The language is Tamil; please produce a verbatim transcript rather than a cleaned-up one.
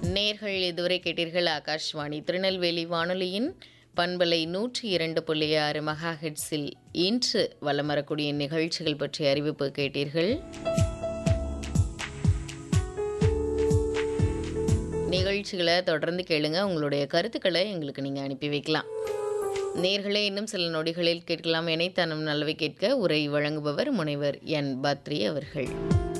நேர்கள் இதுவரை கேட்டீர்கள் ஆகாஷ்வாணி திருநெல்வேலி வானொலியின் பண்பலை நூற்றி இரண்டு புள்ளி ஆறு மெகா ஹெட்ஸில் இன்று வலம் வரக்கூடிய நிகழ்ச்சிகள் பற்றிய அறிவிப்பு கேட்டீர்கள். நிகழ்ச்சிகளை தொடர்ந்து கேளுங்க. உங்களுடைய கருத்துக்களை எங்களுக்கு நீங்கள் அனுப்பி வைக்கலாம். நேர்களே இன்னும் சில நொடிகளில் கேட்கலாம். இணைத்தனம் நல்லவை கேட்க உரை வழங்குபவர் முனைவர் என் பத்ரி அவர்கள்.